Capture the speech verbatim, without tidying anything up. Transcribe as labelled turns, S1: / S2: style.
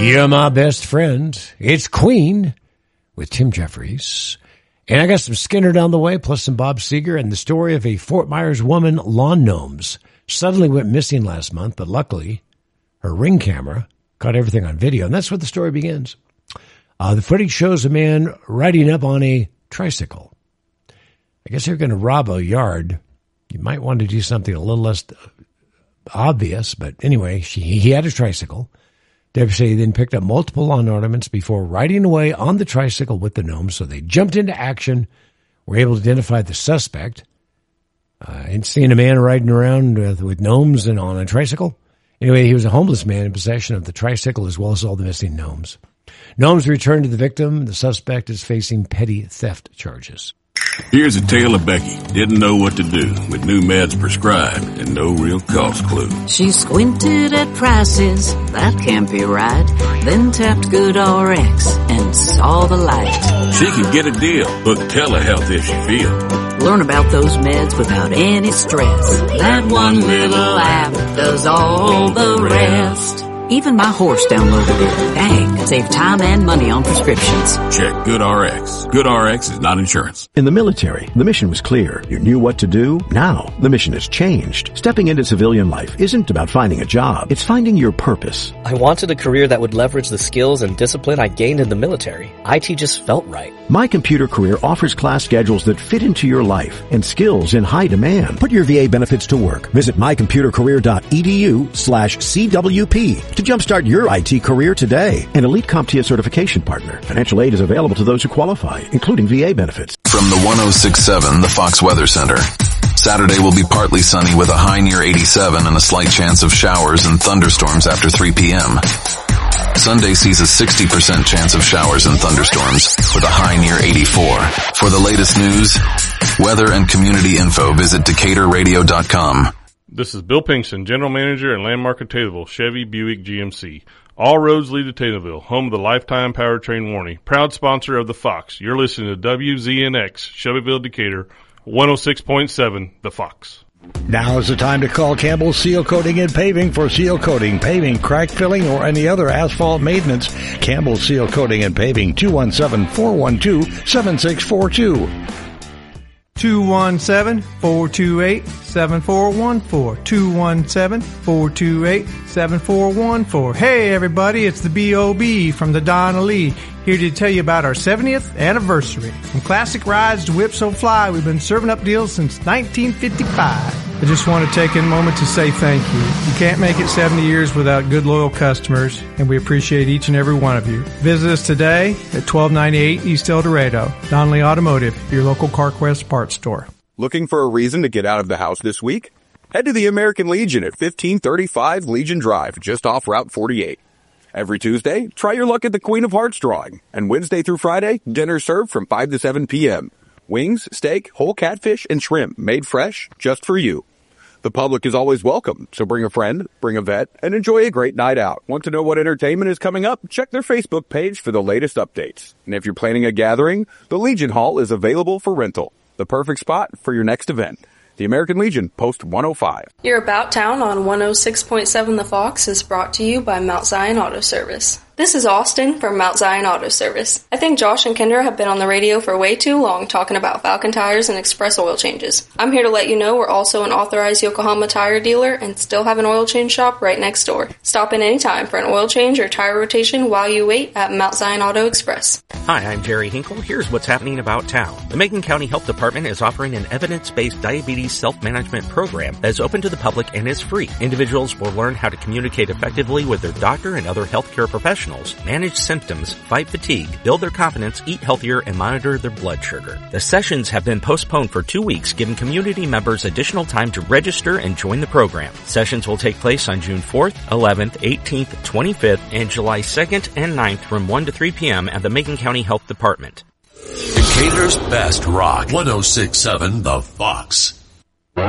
S1: You're my best friend. It's Queen with Tim Jeffries. And I got some Skinner down the way, plus some Bob Seger, and the story of a Fort Myers woman, lawn gnomes, suddenly went missing last month, but luckily her Ring camera caught everything on video, and that's where the story begins. Uh, the footage shows a man riding up on a tricycle. I guess you're going to rob a yard. You might want to do something a little less obvious, but anyway, she, he had a tricycle. Deputies say he then picked up multiple lawn ornaments before riding away on the tricycle with the gnomes. So they jumped into action, were able to identify the suspect. Uh, and seeing a man riding around with, with gnomes and on a tricycle. Anyway, he was a homeless man in possession of the tricycle as well as all the missing gnomes. Gnomes returned to the victim. The suspect is facing petty theft charges.
S2: Here's a tale of Becky. Didn't know what to do with new meds prescribed and no real cost clue.
S3: She squinted at prices, that can't be right. Then tapped GoodRx and saw the light.
S2: She could get a deal. Book telehealth if she feels.
S3: Learn about those meds without any stress. That one little app does all the rest. Even my horse downloaded it. Dang, save time and money on prescriptions.
S2: Check GoodRx. GoodRx is not insurance.
S4: In the military, the mission was clear. You knew what to do. Now, the mission has changed. Stepping into civilian life isn't about finding a job. It's finding your purpose.
S5: I wanted a career that would leverage the skills and discipline I gained in the military. I T just felt right.
S4: My Computer Career offers class schedules that fit into your life and skills in high demand. Put your V A benefits to work. Visit mycomputercareer.edu slash CWP to jumpstart your I T career today. An Elite CompTIA certification partner. Financial aid is available to those who qualify, including V A benefits.
S6: From the one oh six point seven, the Fox Weather Center. Saturday will be partly sunny with a high near eighty-seven and a slight chance of showers and thunderstorms after three p.m. Sunday sees a sixty percent chance of showers and thunderstorms with a high near eighty-four. For the latest news, weather, and community info, visit Decatur Radio dot com.
S7: This is Bill Pinkston, General Manager and Landmark of Taylorville, Chevy Buick G M C. All roads lead to Taylorville, home of the lifetime powertrain warranty. Proud sponsor of the Fox. You're listening to W Z N X, Shelbyville, Decatur, one oh six point seven, The Fox.
S8: Now is the time to call Campbell Seal Coating and Paving for seal coating, paving, crack filling, or any other asphalt maintenance. Campbell Seal Coating and Paving, two one seven, four one two, seven six four two.
S9: two one seven, four two eight, seven four one four. two one seven, four two eight, seven four one four. Hey everybody, it's the B O B from the Donna Lee, here to tell you about our seventieth anniversary. From classic rides to Whip So Fly, we've been serving up deals since nineteen fifty-five. I just want to take a moment to say thank you. You can't make it seventy years without good, loyal customers, and we appreciate each and every one of you. Visit us today at twelve ninety-eight East El Dorado. Donnelly Automotive, your local CarQuest parts store.
S10: Looking for a reason to get out of the house this week? Head to the American Legion at fifteen thirty-five Legion Drive, just off Route forty-eight. Every Tuesday, try your luck at the Queen of Hearts drawing. And Wednesday through Friday, dinner served from five to seven p.m. Wings, steak, whole catfish, and shrimp made fresh just for you. The public is always welcome, so bring a friend, bring a vet, and enjoy a great night out. Want to know what entertainment is coming up? Check their Facebook page for the latest updates. And if you're planning a gathering, the Legion Hall is available for rental. The perfect spot for your next event. The American Legion, Post one oh five.
S11: Your About Town on one oh six point seven The Fox is brought to you by Mount Zion Auto Service. This is Austin from Mount Zion Auto Service. I think Josh and Kendra have been on the radio for way too long talking about Falcon tires and express oil changes. I'm here to let you know we're also an authorized Yokohama tire dealer and still have an oil change shop right next door. Stop in anytime for an oil change or tire rotation while you wait at Mount Zion Auto Express.
S12: Hi, I'm Jerry Hinkle. Here's what's happening about town. The Macon County Health Department is offering an evidence-based diabetes self-management program that is open to the public and is free. Individuals will learn how to communicate effectively with their doctor and other healthcare professionals, manage symptoms, fight fatigue, build their confidence, eat healthier, and monitor their blood sugar. The sessions have been postponed for two weeks, giving community members additional time to register and join the program. Sessions will take place on June fourth, eleventh, eighteenth, twenty-fifth, and July second and ninth from one to three p.m. at the Macon County Health Department.
S13: Decatur's best rock, one oh six point seven The Fox.